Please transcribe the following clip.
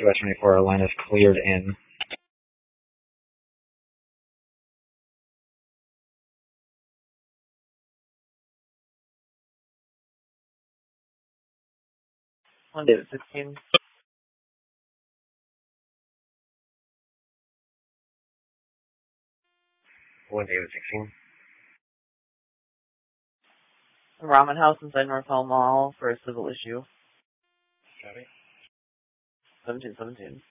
US 24, our line is cleared in. On David 16. One David 16. Ramen House inside North Hall Mall for a civil issue. Copy. 1717.